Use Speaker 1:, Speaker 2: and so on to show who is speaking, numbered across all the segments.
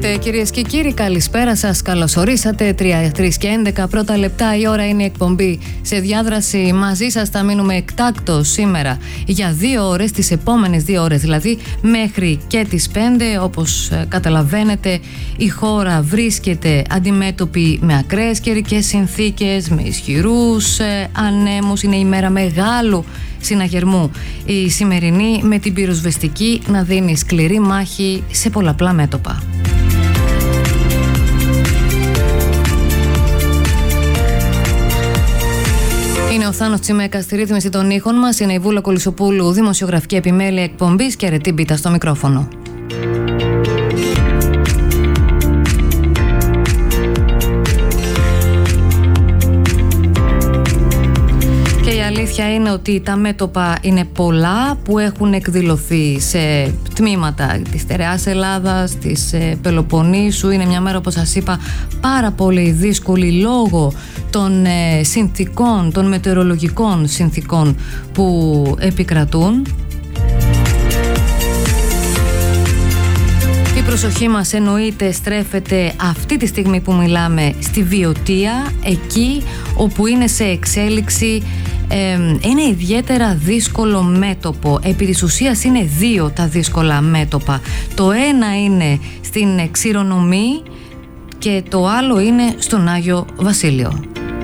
Speaker 1: Χαίρετε κυρίες και κύριοι, καλησπέρα σας, καλώς ορίσατε. 3 και 11 πρώτα λεπτά η ώρα είναι η εκπομπή. Σε διάδραση μαζί σας θα μείνουμε εκτάκτως σήμερα για 2 ώρες, τις επόμενες 2 ώρες δηλαδή, μέχρι και τις 5. Όπως καταλαβαίνετε, η χώρα βρίσκεται αντιμέτωπη με ακραίες καιρικές συνθήκες, με ισχυρούς ανέμους. Είναι η μέρα μεγάλου συναγερμού η σημερινή, με την πυροσβεστική να δίνει σκληρή μάχη σε πολλαπλά μέτωπα. Είναι ο Θάνος Τσιμέκας στη ρύθμιση των ήχων μας, είναι η Βούλα Κολυσοπούλου, δημοσιογραφική επιμέλεια εκπομπής, και Ρετή Μπίτα στο μικρόφωνο. Η αλήθεια είναι ότι τα μέτωπα είναι πολλά που έχουν εκδηλωθεί σε τμήματα της στερεάς Ελλάδας, της Πελοποννήσου. Είναι μια μέρα, όπως σας είπα, πάρα πολύ δύσκολη λόγω των συνθήκων, των μετεωρολογικών συνθήκων που επικρατούν. Η προσοχή μας εννοείται στρέφεται αυτή τη στιγμή που μιλάμε στη Βιωτία, εκεί όπου είναι σε εξέλιξη ένα ιδιαίτερα δύσκολο μέτωπο. Επί της ουσίας είναι 2 τα δύσκολα μέτωπα. Το ένα είναι στην Ξηρονομή και το άλλο είναι στον Άγιο Βασίλειο.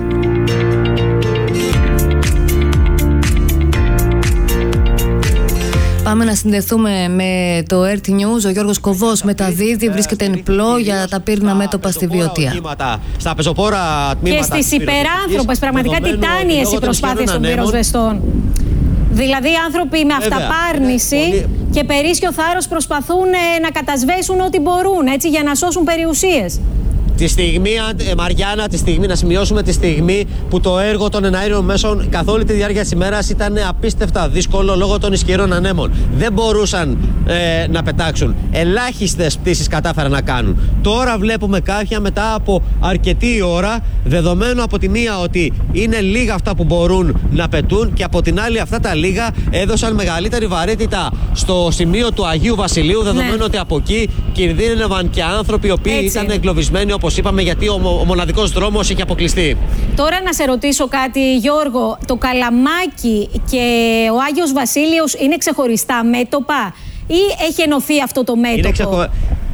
Speaker 1: Πάμε να συνδεθούμε με το RT News. Ο Γιώργος Κοβός μεταδίδει, βρίσκεται εν πλώ για τα πύρνα μέτωπα στη Βιωτία.
Speaker 2: Στα πεζοπόρα τμήματα.
Speaker 3: Και στις υπεράνθρωπες, πραγματικά τιτάνιες οι προσπάθειες των πυροσβεστών. Δηλαδή άνθρωποι με αυταπάρνηση και περίσσιο θάρρος προσπαθούν να κατασβέσουν ό,τι μπορούν, έτσι, για να σώσουν περιουσίες.
Speaker 2: Τη στιγμή, Μαριάννα, να σημειώσουμε τη στιγμή που το έργο των εναέριων μέσων καθ' όλη τη διάρκεια της ημέρας ήταν απίστευτα δύσκολο λόγω των ισχυρών ανέμων. Δεν μπορούσαν να πετάξουν. Ελάχιστες πτήσεις κατάφεραν να κάνουν. Τώρα βλέπουμε κάποια μετά από αρκετή ώρα, δεδομένου από τη μία ότι είναι λίγα αυτά που μπορούν να πετούν, και από την άλλη αυτά τα λίγα έδωσαν μεγαλύτερη βαρύτητα στο σημείο του Αγίου Βασιλείου, δεδομένου ότι από εκεί κινδύνευαν και άνθρωποι οι οποίοι ήταν εγκλωβισμένοι, όπως είπαμε, γιατί ο μοναδικός δρόμος είχε αποκλειστεί.
Speaker 3: Τώρα να σε ρωτήσω κάτι, Γιώργο. Το Καλαμάκι και ο Άγιος Βασίλειος είναι ξεχωριστά μέτωπα ή έχει ενωθεί αυτό το μέτωπο?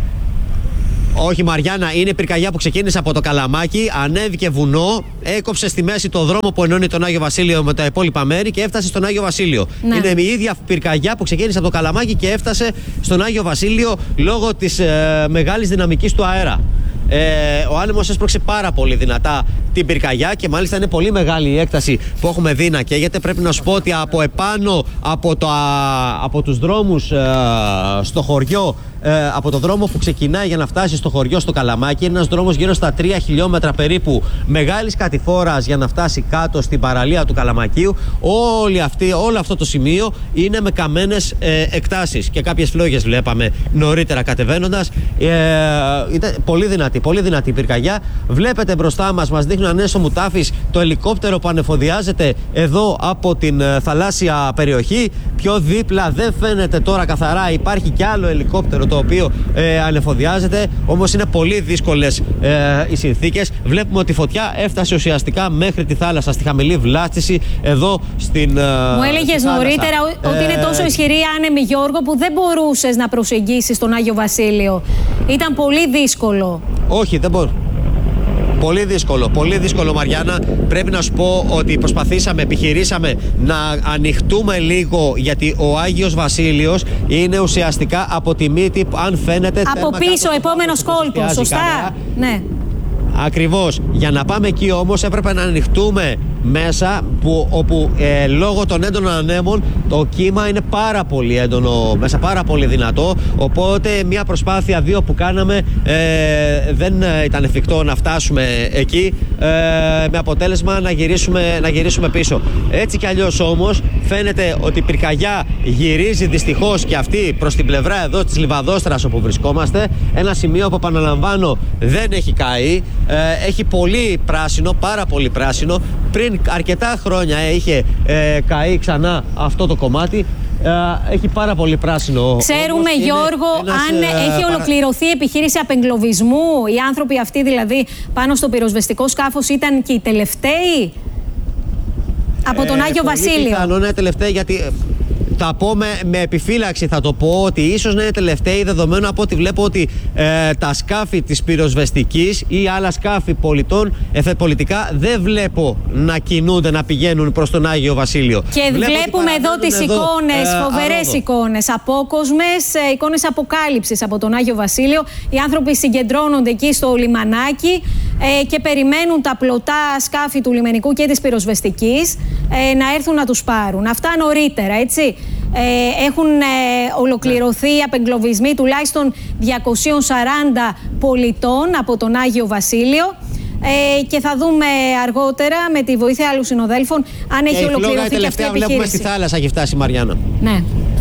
Speaker 2: Όχι, Μαριάννα, είναι πυρκαγιά που ξεκίνησε από το Καλαμάκι, ανέβηκε βουνό, έκοψε στη μέση το δρόμο που ενώνει τον Άγιο Βασίλειο με τα υπόλοιπα μέρη και έφτασε στον Άγιο Βασίλειο. Ναι. Είναι η ίδια πυρκαγιά που ξεκίνησε από το Καλαμάκι και έφτασε στον Άγιο Βασίλειο λόγω της μεγάλης δυναμικής του αέρα. Ο άνεμος έσπρωξε πάρα πολύ δυνατά την πυρκαγιά και μάλιστα είναι πολύ μεγάλη η έκταση που έχουμε δει να καίγεται. Πρέπει να σου πω ότι από επάνω από τους δρόμους στο χωριό, από το δρόμο που ξεκινάει για να φτάσει στο χωριό στο Καλαμάκι, είναι ένας δρόμος γύρω στα 3 χιλιόμετρα περίπου μεγάλης κατηφόρας για να φτάσει κάτω στην παραλία του Καλαμακίου. Όλο αυτό το σημείο είναι με καμένες εκτάσεις και κάποιες φλόγες βλέπαμε νωρίτερα κατεβαίνοντας. Ήταν πολύ δυνατή η πυρκαγιά. Βλέπετε μπροστά μας δείχνουν ανέσω μουτάφης το ελικόπτερο που ανεφοδιάζεται εδώ από την θαλάσσια περιοχή. Πιο δίπλα δεν φαίνεται τώρα καθαρά, υπάρχει κι άλλο ελικόπτερο το οποίο ανεφοδιάζεται, όμως είναι πολύ δύσκολες οι συνθήκες. Βλέπουμε ότι η φωτιά έφτασε ουσιαστικά μέχρι τη θάλασσα, στη χαμηλή βλάστηση εδώ στην
Speaker 3: Μου έλεγες νωρίτερα ότι είναι τόσο ισχυρή η άνεμη, Γιώργο, που δεν μπορούσες να προσεγγίσεις τον Άγιο Βασίλειο. Ήταν πολύ δύσκολο.
Speaker 2: Όχι, δεν μπορώ. Πολύ δύσκολο, Μαριάννα. Πρέπει να σου πω ότι επιχειρήσαμε να ανοιχτούμε λίγο, γιατί ο Άγιος Βασίλειος είναι ουσιαστικά από τη μύτη, αν φαίνεται,
Speaker 3: από πίσω, επόμενος κόλπος, σωστά? Ναι.
Speaker 2: Ακριβώς. Για να πάμε εκεί όμως έπρεπε να ανοιχτούμε μέσα, όπου λόγω των έντονων ανέμων το κύμα είναι πάρα πολύ έντονο μέσα, πάρα πολύ δυνατό, οπότε μια προσπάθεια 2 που κάναμε δεν ήταν εφικτό να φτάσουμε εκεί, με αποτέλεσμα να γυρίσουμε πίσω. Έτσι κι αλλιώς όμως φαίνεται ότι η πυρκαγιά γυρίζει δυστυχώς και αυτή προς την πλευρά εδώ της Λιβαδόστρας όπου βρισκόμαστε, ένα σημείο που, επαναλαμβάνω, δεν έχει καεί, έχει πολύ πράσινο, πάρα πολύ πράσινο. Πριν αρκετά χρόνια είχε καεί ξανά αυτό το κομμάτι. έχει πάρα πολύ πράσινο.
Speaker 3: Ξέρουμε, Γιώργο, αν έχει ολοκληρωθεί η επιχείρηση απεγκλωβισμού, οι άνθρωποι αυτοί δηλαδή πάνω στο πυροσβεστικό σκάφος ήταν και οι τελευταίοι από τον Άγιο Βασίλειο?
Speaker 2: Πιθανό να είναι τελευταίοι, γιατί θα πω με επιφύλαξη, θα το πω ότι ίσως να είναι τελευταίοι, δεδομένου από ότι βλέπω ότι τα σκάφη της πυροσβεστικής ή άλλα σκάφη πολιτών πολιτικά δεν βλέπω να κινούνται, να πηγαίνουν προς τον Άγιο Βασίλειο.
Speaker 3: Και βλέπουμε εδώ τις εικόνες, φοβερές εικόνες, απόκοσμες, εικόνες αποκάλυψης από τον Άγιο Βασίλειο. Οι άνθρωποι συγκεντρώνονται εκεί στο λιμανάκι και περιμένουν τα πλωτά σκάφη του λιμενικού και της πυροσβεστικής να έρθουν να τους πάρουν. Αυτά νωρίτερα, έτσι. Έχουν ολοκληρωθεί απεγκλωβισμοί τουλάχιστον 240 πολιτών από τον Άγιο Βασίλειο και θα δούμε αργότερα με τη βοήθεια άλλων συνοδέλφων αν έχει ολοκληρωθεί και αυτή η επιχείρηση.
Speaker 2: Βλέπουμε στη θάλασσα έχει φτάσει, Μαριάννα.
Speaker 3: Ναι.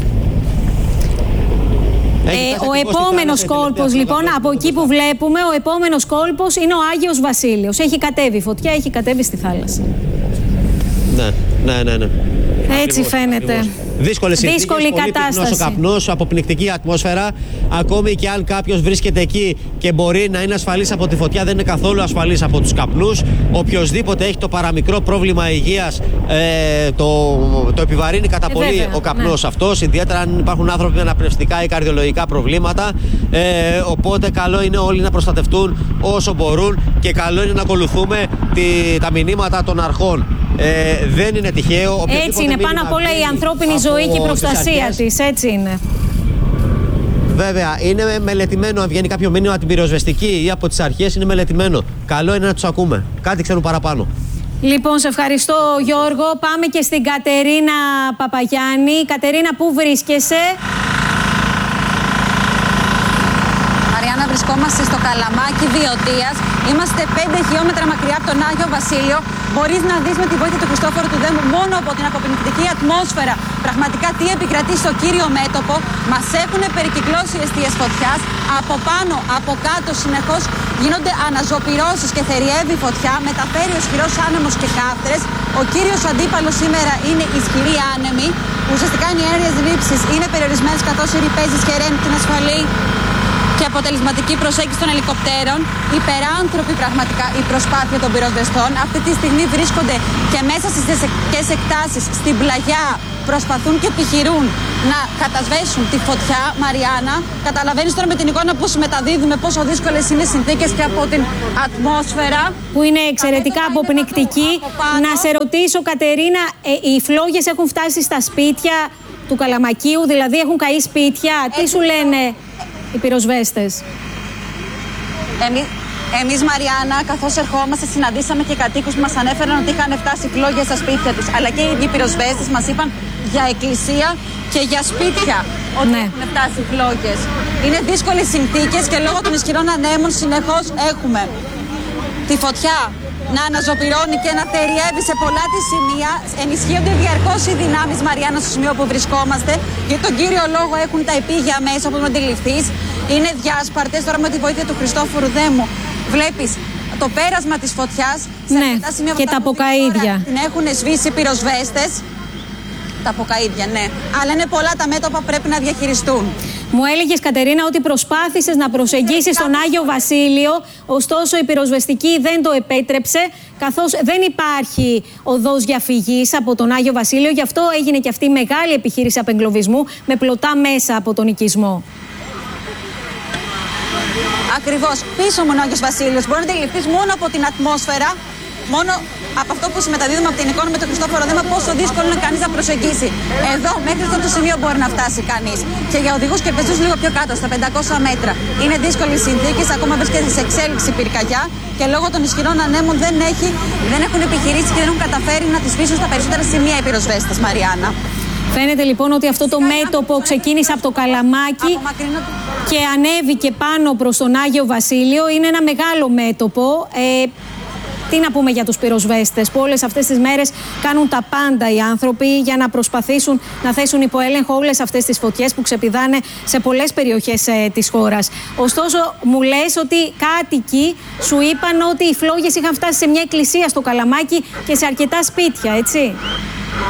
Speaker 3: Ο επόμενος κόλπος, λοιπόν, από εκεί που βλέπουμε, ο επόμενος κόλπος είναι ο Άγιος Βασίλειος. Έχει κατέβει φωτιά, έχει κατέβει στη θάλασσα.
Speaker 2: Ναι.
Speaker 3: Έτσι φαίνεται.
Speaker 2: Δύσκολη κατάσταση. Ο καπνός, αποπνικτική ατμόσφαιρα. Ακόμη και αν κάποιος βρίσκεται εκεί και μπορεί να είναι ασφαλής από τη φωτιά, δεν είναι καθόλου ασφαλής από τους καπνούς. Οποιοςδήποτε έχει το παραμικρό πρόβλημα υγείας, το επιβαρύνει κατά πολύ ο καπνός αυτός. Ιδιαίτερα αν υπάρχουν άνθρωποι με αναπνευστικά ή καρδιολογικά προβλήματα. Οπότε καλό είναι όλοι να προστατευτούν όσο μπορούν και καλό είναι να ακολουθούμε τα μηνύματα των αρχών. Δεν είναι τυχαίο.
Speaker 3: Έτσι είναι, πάνω απ' όλα η ανθρώπινη ζωή και η προστασία της. Έτσι είναι.
Speaker 2: Βέβαια, είναι μελετημένο. Αν βγαίνει κάποιο μήνυμα από την πυροσβεστική ή από τις αρχές, είναι μελετημένο. Καλό είναι να τους ακούμε. Κάτι ξέρουν παραπάνω.
Speaker 3: Λοιπόν, σε ευχαριστώ, Γιώργο. Πάμε και στην Κατερίνα Παπαγιάννη. Κατερίνα, πού βρίσκεσαι?
Speaker 4: Μαριάννα, βρισκόμαστε στο Καλαμάκι Βιωτίας. Είμαστε 5 χιλιόμετρα μακριά από τον Άγιο Βασίλειο. Μπορείς να δεις με τη βοήθεια του Χριστόφορου του Δέμου μόνο από την αποπνικτική ατμόσφαιρα πραγματικά τι επικρατεί στο κύριο μέτωπο. Μας έχουν περικυκλώσει εστίες φωτιάς. Από πάνω, από κάτω συνεχώς γίνονται αναζωπυρώσεις και θεριεύει η φωτιά. Μεταφέρει ο ισχυρός άνεμος και χάφτρες. Ο κύριος αντίπαλος σήμερα είναι ισχυροί άνεμοι. Ουσιαστικά οι ενέργειες ρήψης είναι περιορισμένες καθώς οι ρηπαίζεις χαιρένουν την ασφαλή και αποτελεσματική προσέγγιση των ελικοπτέρων. Υπεράνθρωποι πραγματικά η προσπάθεια των πυροσβεστών. Αυτή τη στιγμή βρίσκονται και μέσα στις δεσσεκές εκτάσεις στην πλαγιά. Προσπαθούν και επιχειρούν να κατασβέσουν τη φωτιά, Μαριάννα. Καταλαβαίνεις τώρα με την εικόνα που συμμεταδίδουμε πόσο δύσκολες είναι οι συνθήκες και από την ατμόσφαιρα.
Speaker 3: Που είναι εξαιρετικά αποπνικτική. Να σε ρωτήσω, Κατερίνα, οι φλόγες έχουν φτάσει στα σπίτια του Καλαμακίου, δηλαδή έχουν καεί σπίτια. Τι σου λένε οι πυροσβέστες?
Speaker 4: Εμείς, Μαριάννα, καθώς ερχόμαστε, συναντήσαμε και κατοίκους που μας ανέφεραν ότι είχαν φτάσει φλόγες στα σπίτια τους. Αλλά και οι ίδιοι πυροσβέστες μας είπαν για εκκλησία και για σπίτια ότι έχουν φτάσει φλόγες. Είναι δύσκολες συνθήκες και λόγω των ισχυρών ανέμων συνεχώς έχουμε τη φωτιά να αναζωπυρώνει και να θεριεύει σε πολλά τη σημεία. Ενισχύονται διαρκώς οι δυνάμεις, Μαριάννα, στο σημείο που βρισκόμαστε. Για τον κύριο λόγο έχουν τα επίγεια μέσα, όπως με αντιληφθείς. Είναι διάσπαρτες. Τώρα με τη βοήθεια του Χριστόφορου Δέμου βλέπεις το πέρασμα της φωτιάς.
Speaker 3: Ναι, και τα αποκαΐδια.
Speaker 4: Την έχουν σβήσει πυροσβέστες. Τα αποκαΐδια, ναι. Αλλά είναι πολλά τα μέτωπα που πρέπει να διαχειριστούν.
Speaker 3: Μου έλεγες, Κατερίνα, ότι προσπάθησες να προσεγγίσεις τον Άγιο Βασίλειο, ωστόσο η πυροσβεστική δεν το επέτρεψε, καθώς δεν υπάρχει οδός διαφυγής από τον Άγιο Βασίλειο. Γι' αυτό έγινε και αυτή η μεγάλη επιχείρηση απεγκλωβισμού με πλωτά μέσα από τον οικισμό.
Speaker 4: Ακριβώς. Πίσω μου ο Άγιος Βασίλειος. Μπορεί να αντιληφθείς μόνο από την ατμόσφαιρα, μόνο από αυτό που συμμεταδίδουμε από την εικόνα με τον Χριστόφορο Δέμα, πόσο δύσκολο είναι κανείς να προσεγγίσει. Εδώ, μέχρι αυτό το σημείο μπορεί να φτάσει κανείς. Και για οδηγούς και πεζούς λίγο πιο κάτω, στα 500 μέτρα. Είναι δύσκολες συνθήκες, ακόμα βρίσκεται σε εξέλιξη πυρκαγιά και λόγω των ισχυρών ανέμων δεν έχουν επιχειρήσει και δεν έχουν καταφέρει να τις σβήσουν στα περισσότερα σημεία οι πυροσβέστες, Μαριάννα.
Speaker 3: Φαίνεται λοιπόν ότι αυτό το μέτωπο ξεκίνησε από το Καλαμάκι και ανέβηκε πάνω προς τον Άγιο Βασίλειο. Είναι ένα μεγάλο μέτωπο. Τι να πούμε για τους πυροσβέστες που όλες αυτές τις μέρες κάνουν τα πάντα οι άνθρωποι για να προσπαθήσουν να θέσουν υπό έλεγχο όλες αυτές τις φωτιές που ξεπηδάνε σε πολλές περιοχές της χώρας. Ωστόσο, μου λες ότι κάτοικοι σου είπαν ότι οι φλόγες είχαν φτάσει σε μια εκκλησία στο Καλαμάκι και σε αρκετά σπίτια, έτσι?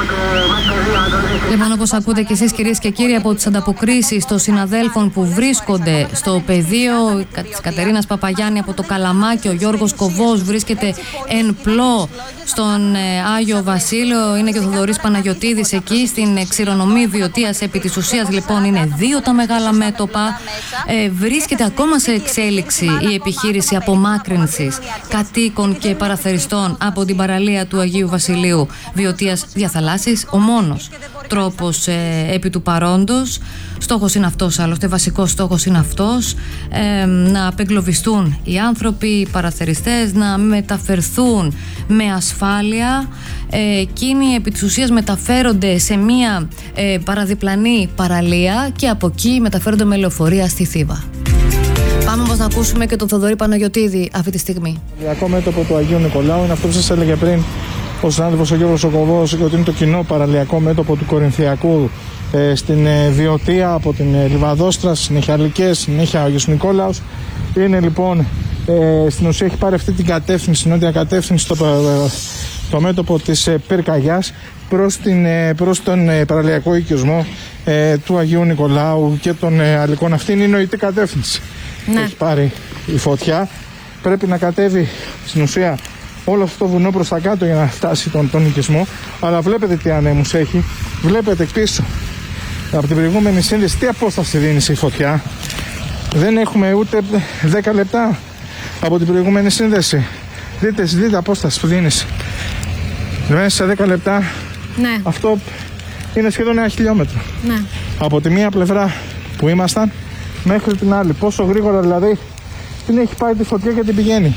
Speaker 1: Λοιπόν, όπως ακούτε και εσείς, κυρίες και κύριοι, από τις ανταποκρίσεις των συναδέλφων που βρίσκονται στο πεδίο της Κατερίνας Παπαγιάννη από το Καλαμάκι, ο Γιώργος Κοβός βρίσκεται εν πλώ στον Άγιο Βασίλειο, είναι και ο Θοδωρής Παναγιωτίδης εκεί στην ξηρονομία Βιωτίας. Επί της ουσίας, λοιπόν, είναι 2 τα μεγάλα μέτωπα. Βρίσκεται ακόμα σε εξέλιξη η επιχείρηση απομάκρυνσης κατοίκων και παραθεριστών από την παραλία του Αγίου Βασιλείου Βιωτίας διαθαλάσσης. Ο μόνος τρόπος επί του παρόντος. Στόχος είναι αυτός, άλλωστε βασικός στόχος είναι αυτός, να απεγκλωβιστούν οι άνθρωποι, οι παραθεριστές, να μεταφερθούν με ασφάλεια. Εκείνοι επί της ουσίας μεταφέρονται σε μία παραδιπλανή παραλία και από εκεί μεταφέρονται με λεωφορεία στη Θήβα. Πάμε όμως να ακούσουμε και τον Θοδωρή Παναγιωτίδη αυτή τη στιγμή.
Speaker 5: Το μέτωπο του Αγίου Νικολάου είναι αυτό που σας έλεγε πριν ο συνάδελφος ο Γιώργος Κοβός, ότι είναι το κοινό παραλιακό μέτωπο του Κορινθιακού στην Βιωτία, από την Λιβαδόστρα, συνέχεια Λυκές, συνέχεια Άγιος Νικόλαος. Είναι λοιπόν, στην ουσία έχει πάρει αυτή την κατεύθυνση, την νότια κατεύθυνση, το μέτωπο της Πυρκαγιάς προς τον παραλιακό οικισμό του Αγίου Νικολάου και των Αλικών. Αυτή είναι η νοητή κατεύθυνση. Ναι. Έχει πάρει η φωτιά, πρέπει να κατέβει στην ουσία όλο αυτό το βουνό προς τα κάτω για να φτάσει τον οικισμό. Αλλά βλέπετε τι ανέμους έχει, βλέπετε πίσω από την προηγούμενη σύνδεση τι απόσταση δίνει η φωτιά. Δεν έχουμε ούτε 10 λεπτά από την προηγούμενη σύνδεση. Δείτε απόσταση που δίνει. Μέσα σε 10 λεπτά, ναι. Αυτό είναι σχεδόν 1 χιλιόμετρο. Ναι. Από τη μία πλευρά που ήμασταν μέχρι την άλλη. Πόσο γρήγορα δηλαδή την έχει πάει τη φωτιά και την πηγαίνει.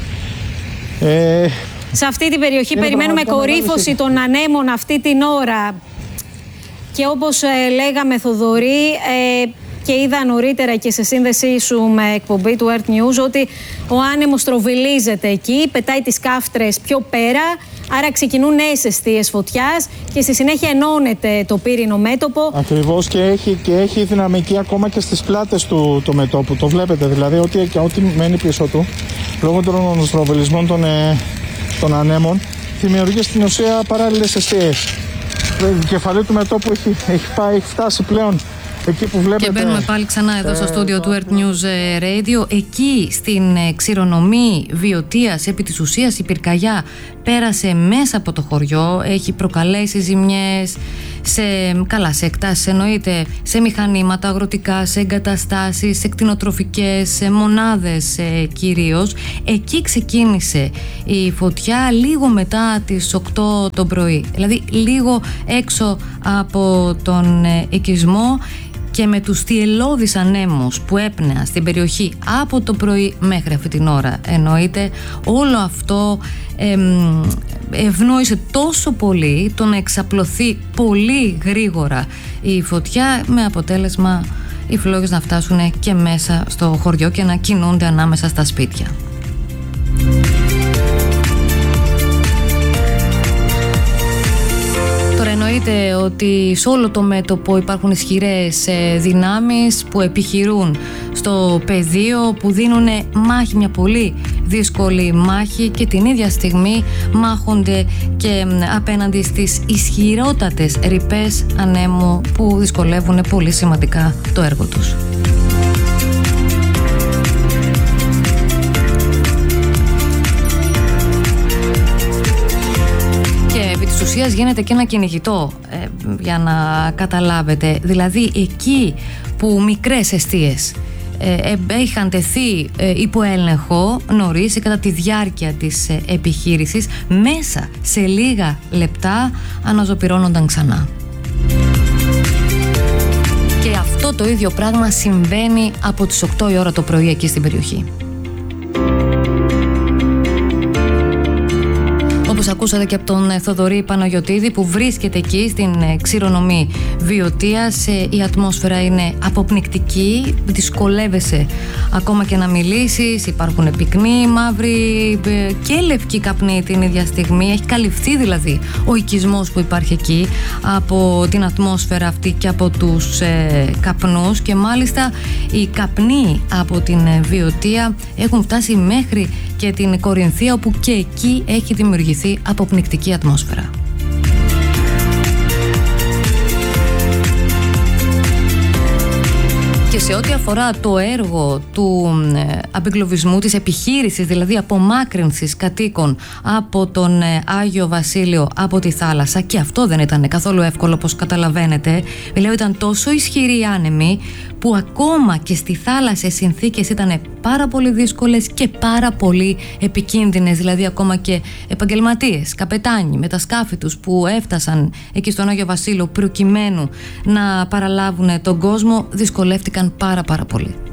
Speaker 3: Σε αυτή την περιοχή περιμένουμε κορύφωση των ανέμων αυτή την ώρα. Και όπως λέγαμε, Θοδωρή, και είδα νωρίτερα και σε σύνδεσή σου με εκπομπή του Earth News, ότι ο άνεμος τροβιλίζεται εκεί, πετάει τις κάφτρες πιο πέρα, άρα ξεκινούν νέες εστίες φωτιάς και στη συνέχεια ενώνεται το πύρινο μέτωπο. Ακριβώς, και έχει δυναμική ακόμα και στις πλάτες του το μετώπου. Το βλέπετε δηλαδή, ό,τι μένει πίσω του, λόγω των στροβιλισμών των ανέμων, δημιουργεί στην ουσία παράλληλες εστίες. Η κεφαλή του μετώπου έχει φτάσει πλέον εκεί που βλέπετε.
Speaker 1: Και μπαίνουμε πάλι ξανά εδώ στο στούντιο του Earth News Radio. Εκεί στην ξηρονομή Βιωτίας, επί της ουσίας η πυρκαγιά πέρασε μέσα από το χωριό, έχει προκαλέσει ζημιές σε εκτάσεις εννοείται, σε μηχανήματα αγροτικά, σε εγκαταστάσεις, σε κτηνοτροφικές, σε μονάδες κυρίως. Εκεί ξεκίνησε η φωτιά λίγο μετά τις 8 το πρωί, δηλαδή λίγο έξω από τον οικισμό, και με τους θυελλώδεις ανέμους που έπνεαν στην περιοχή από το πρωί μέχρι αυτή την ώρα, εννοείται, όλο αυτό ευνόησε τόσο πολύ το να εξαπλωθεί πολύ γρήγορα η φωτιά, με αποτέλεσμα οι φλόγες να φτάσουν και μέσα στο χωριό και να κινούνται ανάμεσα στα σπίτια. Τώρα εννοείται ότι σε όλο το μέτωπο υπάρχουν ισχυρές δυνάμεις που επιχειρούν στο πεδίο, που δίνουν μάχη, μια πολύ δύσκολη μάχη, και την ίδια στιγμή μάχονται και απέναντι στις ισχυρότατες ρηπές ανέμου που δυσκολεύουν πολύ σημαντικά το έργο τους. Γίνεται και ένα κυνηγητό, για να καταλάβετε, δηλαδή εκεί που μικρές εστίες είχαν τεθεί υπό έλεγχο νωρίς κατά τη διάρκεια της επιχείρησης, μέσα σε λίγα λεπτά αναζωπυρώνονταν ξανά. Και αυτό το ίδιο πράγμα συμβαίνει από τις 8 η ώρα το πρωί εκεί στην περιοχή. Όπως ακούσατε και από τον Θοδωρή Παναγιωτίδη, που βρίσκεται εκεί στην ξηρονομή Βιωτίας, η ατμόσφαιρα είναι αποπνικτική, δυσκολεύεσαι ακόμα και να μιλήσεις, υπάρχουν πυκνοί, μαύροι και λευκοί καπνοί την ίδια στιγμή. Έχει καλυφθεί δηλαδή ο οικισμός που υπάρχει εκεί από την ατμόσφαιρα αυτή και από τους καπνούς, και μάλιστα οι καπνοί από την Βιωτία έχουν φτάσει μέχρι και την Κορινθία, όπου και εκεί έχει δημιουργηθεί αποπνικτική ατμόσφαιρα. Και σε ό,τι αφορά το έργο του απεγκλωβισμού, της επιχείρησης δηλαδή απομάκρυνσης κατοίκων από τον Άγιο Βασίλειο από τη θάλασσα, και αυτό δεν ήταν καθόλου εύκολο, όπως καταλαβαίνετε. Δηλαδή ήταν τόσο ισχυροί οι άνεμοι που ακόμα και στη θάλασσα οι συνθήκες ήταν πάρα πολύ δύσκολες και πάρα πολύ επικίνδυνες. Δηλαδή ακόμα και επαγγελματίες, καπετάνοι με τα σκάφη τους που έφτασαν εκεί στον Άγιο Βασίλειο προκειμένου να παραλάβουν τον κόσμο, δυσκολεύτηκαν πάρα πολύ.